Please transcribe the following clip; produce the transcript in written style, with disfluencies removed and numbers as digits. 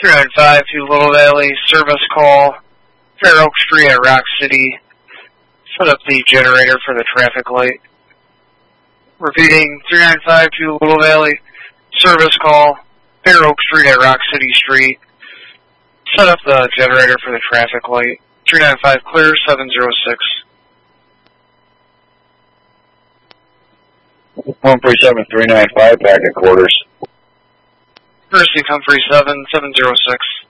305 to Little Valley, service call, Fair Oak Street at Rock City. Set up the generator for the traffic light. Repeating, 395 to Little Valley, service call, Fair Oak Street at Rock City Street. Set up the generator for the traffic light. 395 clear, 706. 137-395, back at quarters. Mercy, Humphrey 7, 706.